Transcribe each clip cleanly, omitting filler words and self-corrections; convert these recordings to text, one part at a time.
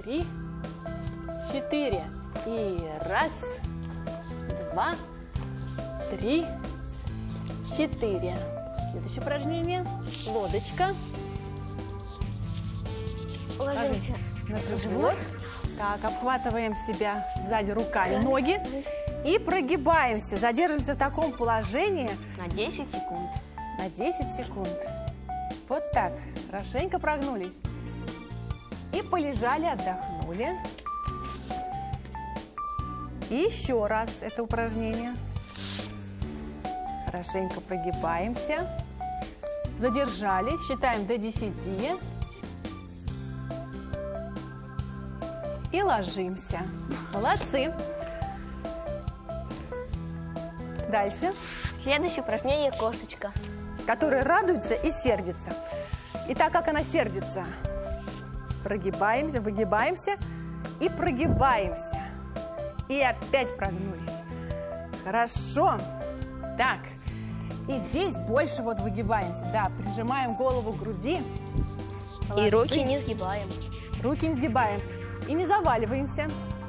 3, 4. И раз, 2, 3, 4. Следующее упражнение. Лодочка. Ложимся на живот. Так, обхватываем себя сзади руками, ноги. И прогибаемся. Задержимся в таком положении. На 10 секунд. На 10 секунд. Вот так. Хорошенько прогнулись. И полежали, отдохнули. И еще раз это упражнение. Хорошенько прогибаемся. Задержались. Считаем до 10. И ложимся. Молодцы. Дальше. Следующее упражнение – кошечка. Которая радуется и сердится. И так как она сердится, прогибаемся, выгибаемся и прогибаемся. И опять прогнулись. Хорошо. Так. И здесь больше вот выгибаемся. Да, прижимаем голову к груди. Молодцы. И руки не сгибаем. Руки не сгибаем. И не заваливаемся.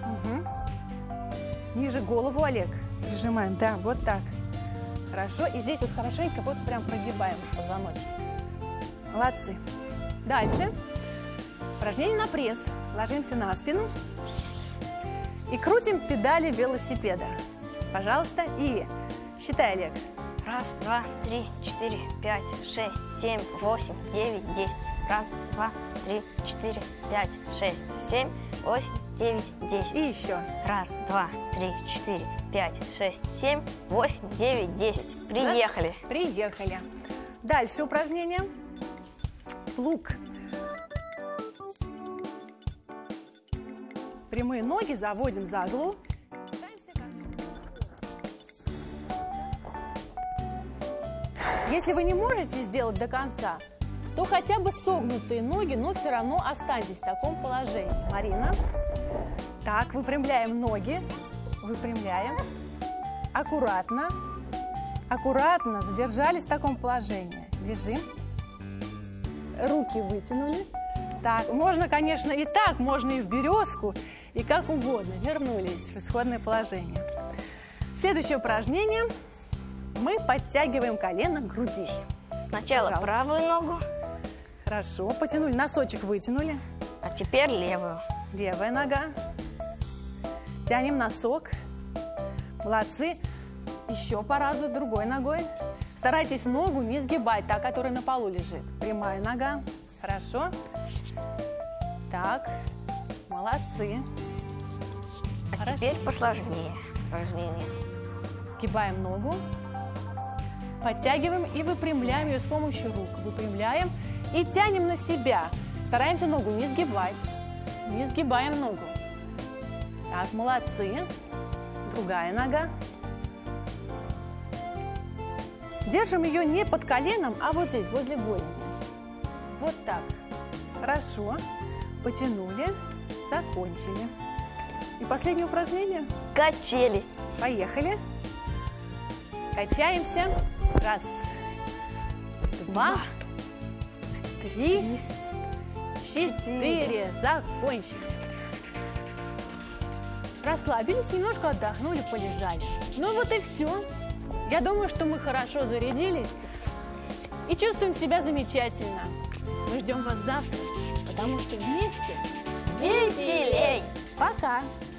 Угу. Ниже голову, Олег. Прижимаем. Да, вот так. Хорошо. И здесь вот хорошенько вот прям прогибаем позвоночник. Молодцы. Дальше. Упражнение на пресс. Ложимся на спину. И крутим педали велосипеда. Пожалуйста. И считай, Олег. 1, 2, 3, 4, 5, 6, 7, 8, 9, 10. 1, 2, 3, 4, 5, 6, 7, 8, 9, 10. И еще. 1, 2, 3, 4, 5, 6, 7, 8, 9, 10. Приехали. Да? Приехали. Дальше упражнение. Плуг. Прямые ноги заводим за голову. Если вы не можете сделать до конца, то хотя бы согнутые ноги, но все равно останьтесь в таком положении. Марина. Так, выпрямляем ноги. Выпрямляем. Аккуратно. Аккуратно. Задержались в таком положении. Лежим. Руки вытянули. Так, можно, конечно, и так, можно и в березку, и как угодно. Вернулись в исходное положение. Следующее упражнение. Мы подтягиваем колено к груди. Сначала Пожалуйста. правую ногу. Хорошо. Потянули, носочек вытянули. А теперь левую. Левая нога. Тянем носок. Молодцы. Еще по разу другой ногой. Старайтесь ногу не сгибать, та, которая на полу лежит. Прямая нога. Хорошо. Так. Молодцы. А Хорошо. теперь посложнее упражнение. Сгибаем ногу. Подтягиваем и выпрямляем ее с помощью рук. Выпрямляем и тянем на себя. Стараемся ногу не сгибать. Не сгибаем ногу. Так, молодцы. Другая нога. Держим ее не под коленом, а вот здесь, возле голени. Вот так. Хорошо. Потянули. Закончили. И последнее упражнение. Качели. Поехали. Качаемся. 1, 2, 3, 4. Закончили. Расслабились, немножко отдохнули, полежали. Ну вот и все. Я думаю, что мы хорошо зарядились и чувствуем себя замечательно. Мы ждем вас завтра, потому что вместе Веселей! Пока!